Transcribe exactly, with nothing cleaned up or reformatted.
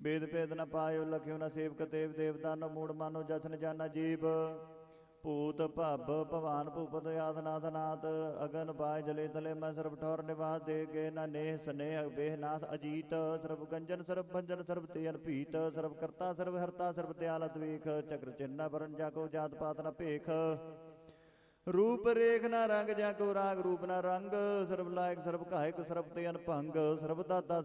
वेद भेद न पायो लख्यो न सेवक देव देवता न मूढ़ मानो जसन जाना जीव भूत भब भवान भूपत आदनाथ नाथ अगन पाय जले तले मैं सर्व ठौर निवास दे गे न नेह स्नेह बेहनाथ अजीत सर्व गंजन सर्व भंजन सर्व तेन भीत सर्व करता सर्व हरता सर्व दयालत वेख चक्र चिन्ह वरण जाको जात पात न भेख रूप रेख न रंग जाको राग रूप न रंग सर्व लायक सर्व कायक सर्व तेन भंग सर्व दाता